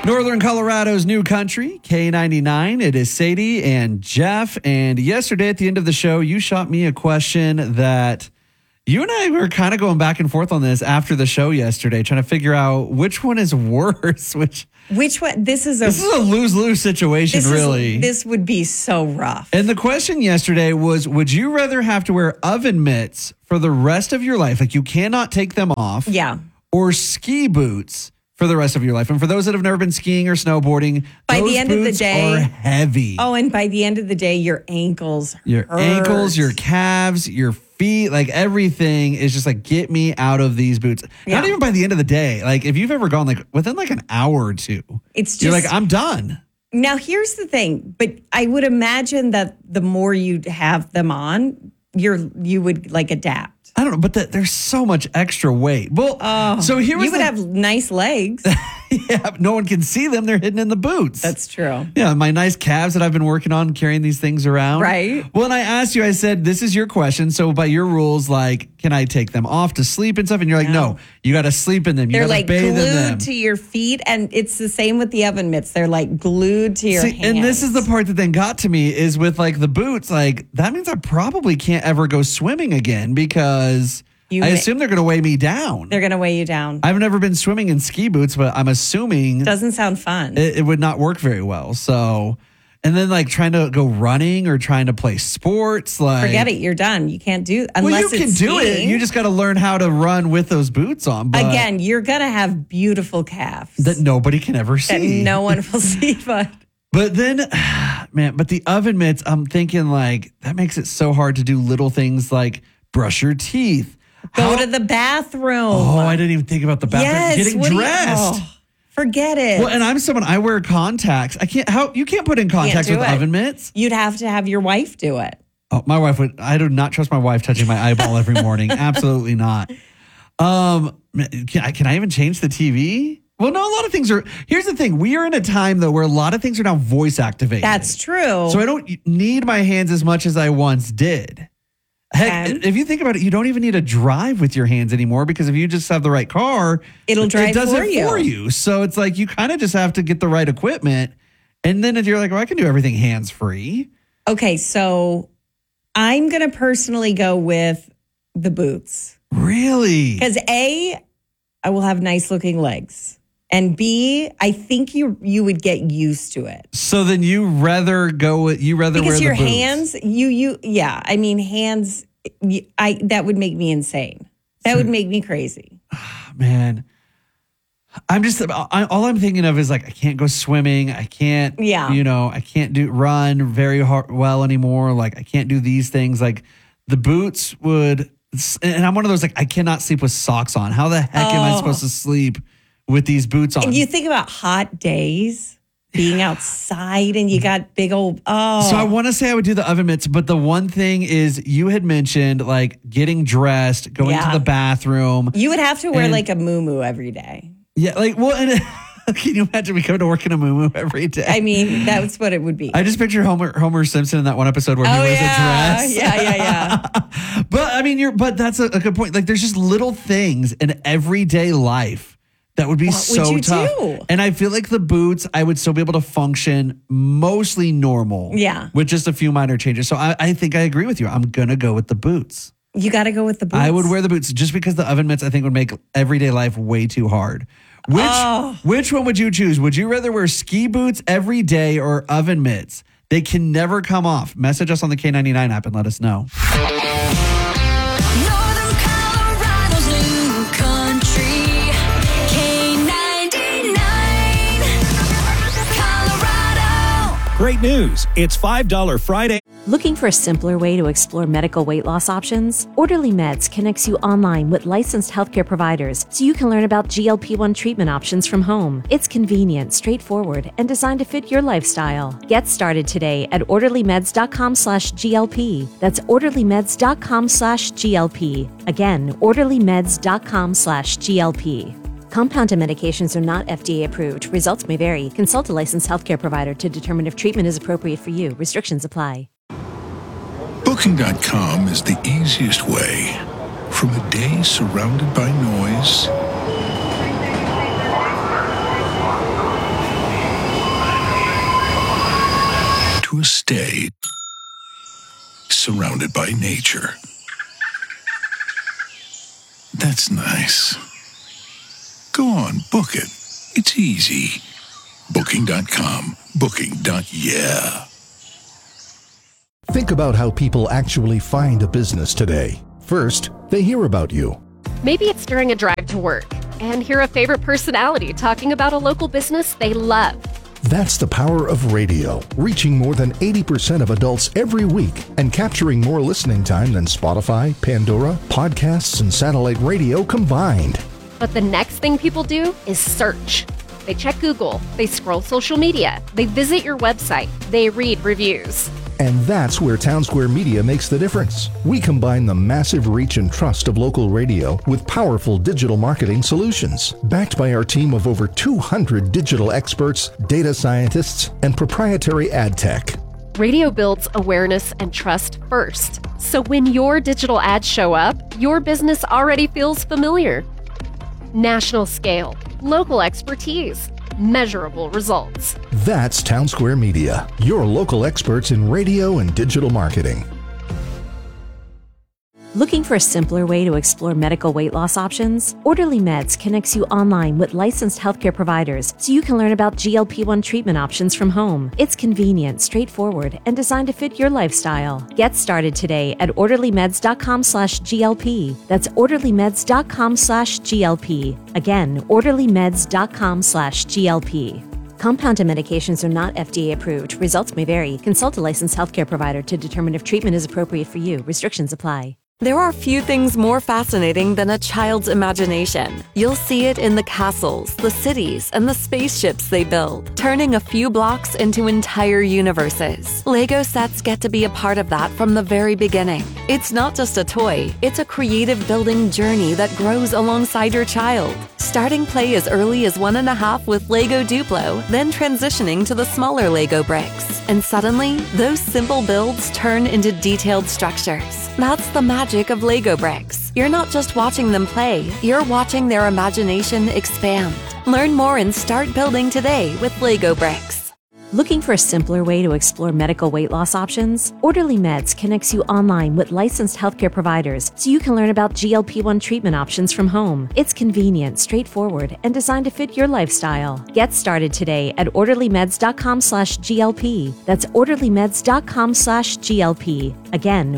Northern Colorado's new country, K99. It is Sadie and Jeff. And yesterday at the end of the show, you shot me a question that you and I were kind of going back and forth on this after the show yesterday, trying to figure out which one is worse. Which one? This is a lose-lose situation, really. This would be so rough. And the question yesterday was, would you rather have to wear oven mitts for the rest of your life? Like you cannot take them off. Yeah. Or ski boots for the rest of your life. And for those that have never been skiing or snowboarding, by those the end of the boots day, are heavy. Oh, and by the end of the day, your ankles hurt. Your calves, your feet, like everything is just like, get me out of these boots. Yeah. Not even by the end of the day. Like if you've ever gone like within like an hour or two, you're like, I'm done. Now, here's the thing. But I would imagine that the more you have them on, you would like adapt. I don't know, but there's so much extra weight. Well, so here was you would have nice legs. Yeah, no one can see them. They're hidden in the boots. That's true. Yeah, my nice calves that I've been working on carrying these things around. Right. Well, and I asked you, I said, this is your question. So by your rules, like, can I take them off to sleep and stuff? And you're like, no, you got to sleep in them. You They're got to like bathe in them. glued to your feet. And it's the same with the oven mitts. They're like glued to your hands. And this is the part that then got to me is with like the boots. Like that means I probably can't ever go swimming again because I assume they're going to weigh me down. They're going to weigh you down. I've never been swimming in ski boots, but I'm assuming doesn't sound fun. It would not work very well. So, and then like trying to go running or trying to play sports, like forget it. You're done. You can't do unless you can do it. You just got to learn how to run with those boots on. But again, you're going to have beautiful calves that nobody can ever see. That no one will see, But then, man, but the oven mitts, I'm thinking like that makes it so hard to do little things like brush your teeth. Go to the bathroom. Oh, I didn't even think about the bathroom. Yes, getting dressed. Forget it. Well, and I'm someone, I wear contacts. You can't put in contacts with oven mitts. You'd have to have your wife do it. Oh, my wife would. I do not trust my wife touching my eyeball every morning. Absolutely not. Can I even change the TV? Well, no, a lot of things are. Here's the thing. We are in a time, though, where a lot of things are now voice activated. That's true. So I don't need my hands as much as I once did. Heck, if you think about it, you don't even need to drive with your hands anymore because if you just have the right car, it does it for you. So it's like you kind of just have to get the right equipment. And then if you're like, well, I can do everything hands-free. Okay, so I'm going to personally go with the boots. Really? Because A, I will have nice-looking legs. And B, I think you would get used to it. So then you rather wear the boots. Because your hands, I mean, hands, that would make me insane. That would make me crazy. Man, all I'm thinking of is like, I can't go swimming. I can't, I can't run very well anymore. Like I can't do these things. Like the boots would, and I'm one of those, like, I cannot sleep with socks on. How the heck am I supposed to sleep with these boots on? And you think about hot days, being outside and you got big old, So I want to say I would do the oven mitts, but the one thing is you had mentioned like getting dressed, going to the bathroom. You would have to wear like a muumuu every day. Yeah, like, well, and can you imagine we come to work in a muumuu every day? I mean, that's what it would be. I just picture Homer Simpson in that one episode where he wears a dress. Yeah. But I mean, but that's a good point. Like there's just little things in everyday life that would be so tough. And I feel like the boots, I would still be able to function mostly normal. Yeah. With just a few minor changes. So I think I agree with you. I'm going to go with the boots. You got to go with the boots. I would wear the boots just because the oven mitts, I think, would make everyday life way too hard. Which one would you choose? Would you rather wear ski boots every day or oven mitts? They can never come off. Message us on the K99 app and let us know. Northern Colorado's new country, K99, Colorado. Great news. It's $5 Friday. Looking for a simpler way to explore medical weight loss options? Orderly Meds connects you online with licensed healthcare providers so you can learn about GLP-1 treatment options from home. It's convenient, straightforward, and designed to fit your lifestyle. Get started today at orderlymeds.com/GLP. That's orderlymeds.com/GLP. Again, orderlymeds.com/GLP. Compounded medications are not FDA approved. Results may vary. Consult a licensed healthcare provider to determine if treatment is appropriate for you. Restrictions apply. Booking.com is the easiest way. From a day surrounded by noise stay surrounded by nature. That's nice. Go on, book it. It's easy. Booking.com. Booking.yeah. Think about how people actually find a business today. First, they hear about you. Maybe it's during a drive to work and hear a favorite personality talking about a local business they love. That's the power of radio, reaching more than 80% of adults every week and capturing more listening time than Spotify, Pandora, podcasts, and satellite radio combined. But the next thing people do is search. They check Google, they scroll social media, they visit your website, they read reviews. And that's where Townsquare Media makes the difference. We combine the massive reach and trust of local radio with powerful digital marketing solutions, backed by our team of over 200 digital experts, data scientists, and proprietary ad tech. Radio builds awareness and trust first. So when your digital ads show up, your business already feels familiar. National scale, local expertise, measurable results. That's Townsquare Media, your local experts in radio and digital marketing. Looking for a simpler way to explore medical weight loss options? Orderly Meds connects you online with licensed healthcare providers so you can learn about GLP-1 treatment options from home. It's convenient, straightforward, and designed to fit your lifestyle. Get started today at orderlymeds.com/GLP. That's orderlymeds.com/GLP. Again, orderlymeds.com/GLP. Compounded medications are not FDA approved. Results may vary. Consult a licensed healthcare provider to determine if treatment is appropriate for you. Restrictions apply. There are few things more fascinating than a child's imagination. You'll see it in the castles, the cities, and the spaceships they build, turning a few blocks into entire universes. Lego sets get to be a part of that from the very beginning. It's not just a toy, it's a creative building journey that grows alongside your child. Starting play as early as 1.5 with Lego Duplo, then transitioning to the smaller Lego bricks. And suddenly, those simple builds turn into detailed structures. That's the magic of Lego bricks. You're not just watching them play, you're watching their imagination expand. Learn more and start building today with Lego bricks. Looking for a simpler way to explore medical weight loss options? Orderly Meds connects you online with licensed healthcare providers so you can learn about GLP-1 treatment options from home. It's convenient, straightforward, and designed to fit your lifestyle. Get started today at orderlymeds.com/GLP. That's orderlymeds.com/GLP. Again,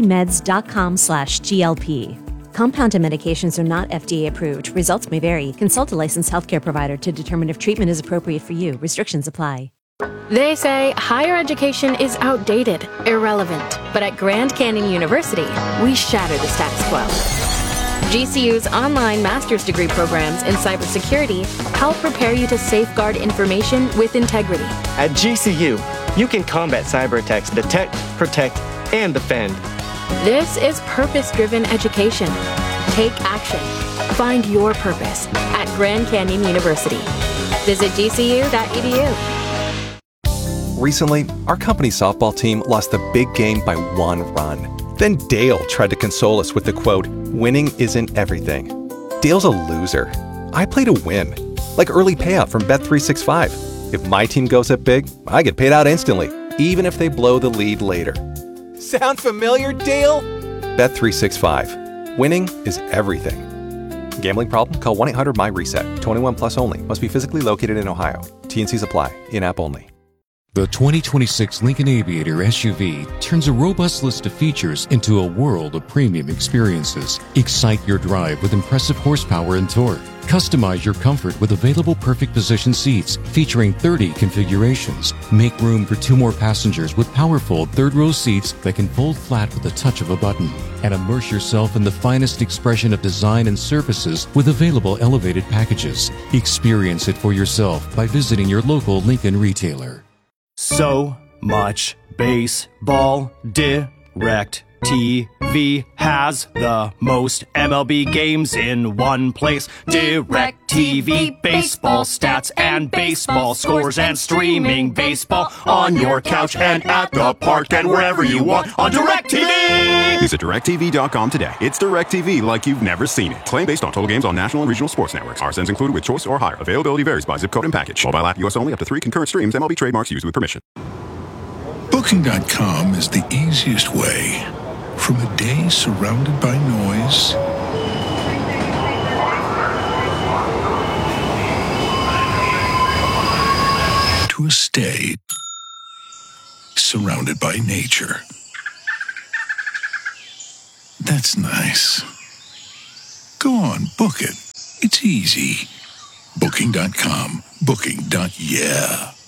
orderlymeds.com/GLP. Compounded medications are not FDA approved. Results may vary. Consult a licensed healthcare provider to determine if treatment is appropriate for you. Restrictions apply. They say higher education is outdated, irrelevant. But at Grand Canyon University, we shatter the status quo. GCU's online master's degree programs in cybersecurity help prepare you to safeguard information with integrity. At GCU, you can combat cyber attacks, detect, protect, and defend. This is purpose-driven education. Take action. Find your purpose at Grand Canyon University. Visit gcu.edu. Recently, our company's softball team lost the big game by 1 run. Then Dale tried to console us with the quote, "Winning isn't everything." Dale's a loser. I play to win, like early payout from Bet365. If my team goes up big, I get paid out instantly, even if they blow the lead later. Sound familiar, Dale? Bet365. Winning is everything. Gambling problem? Call 1-800-MY-RESET. 21 plus only. Must be physically located in Ohio. T&Cs apply. In-app only. The 2026 Lincoln Aviator SUV turns a robust list of features into a world of premium experiences. Excite your drive with impressive horsepower and torque. Customize your comfort with available perfect position seats featuring 30 configurations. Make room for 2 more passengers with powerful third-row seats that can fold flat with the touch of a button. And immerse yourself in the finest expression of design and surfaces with available elevated packages. Experience it for yourself by visiting your local Lincoln retailer. So much baseball. Direct TV has the most MLB games in one place. Direct TV, baseball stats and baseball scores and streaming baseball on your couch and at the park and wherever you want on Direct TV. Visit DirecTV.com today. It's Direct TV like you've never seen it. Claim based on total games on national and regional sports networks. RSNs included with choice or higher. Availability varies by zip code and package. Mobile app US only up to 3 concurrent streams. MLB trademarks used with permission. Booking.com is the easiest way. From a day surrounded by noise to a stay surrounded by nature. That's nice. Go on, book it. It's easy. Booking.com. Booking.yeah.